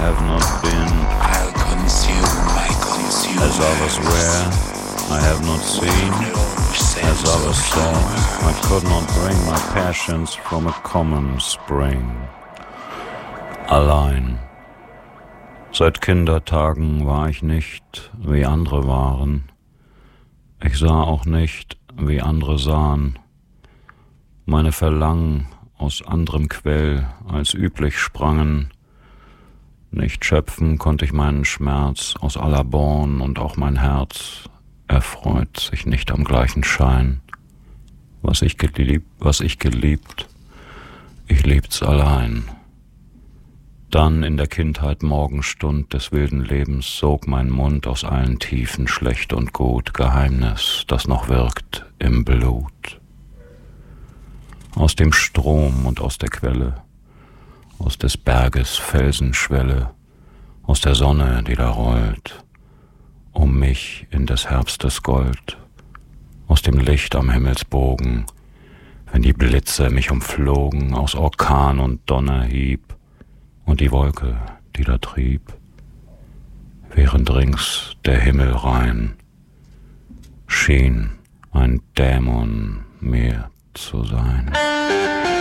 have not been. I'll consume my consumer. As others were, I have not seen. As others saw, I could not bring my passions from a common spring. Allein. Seit Kindertagen war ich nicht, wie andere waren. Ich sah auch nicht, wie andere sahen. Meine Verlangen aus anderem Quell als üblich sprangen. Nicht schöpfen konnte ich meinen Schmerz aus aller Born, und auch mein Herz erfreut sich nicht am gleichen Schein. Was ich geliebt, ich liebt's allein. Dann in der Kindheit Morgenstund des wilden Lebens sog mein Mund aus allen Tiefen schlecht und gut Geheimnis, das noch wirkt im Blut. Aus dem Strom und aus der Quelle, aus des Berges Felsenschwelle, aus der Sonne, die da rollt, um mich in des Herbstes Gold, aus dem Licht am Himmelsbogen, wenn die Blitze mich umflogen, aus Orkan und Donnerhieb, und die Wolke, die da trieb, während rings der Himmel rein schien ein Dämon mir zu sein.